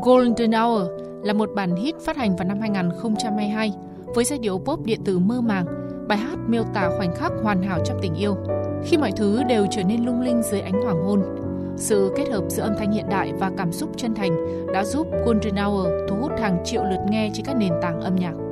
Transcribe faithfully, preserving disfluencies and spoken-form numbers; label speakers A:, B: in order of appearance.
A: Golden Hour là một bản hit phát hành vào năm hai không hai hai với giai điệu pop điện tử mơ màng. Bài hát miêu tả khoảnh khắc hoàn hảo trong tình yêu, khi mọi thứ đều trở nên lung linh dưới ánh hoàng hôn. Sự kết hợp giữa âm thanh hiện đại và cảm xúc chân thành đã giúp Golden Hour thu hút hàng triệu lượt nghe trên các nền tảng âm nhạc.